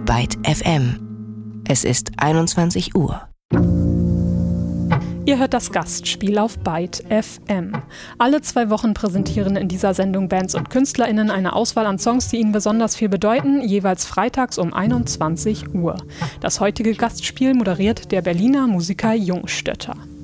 Byte FM. Es ist 21 Uhr. Ihr hört das Gastspiel auf Byte FM. Alle 2 Wochen präsentieren in dieser Sendung Bands und KünstlerInnen eine Auswahl an Songs, die ihnen besonders viel bedeuten, jeweils freitags um 21 Uhr. Das heutige Gastspiel moderiert der Berliner Musiker Jungstötter.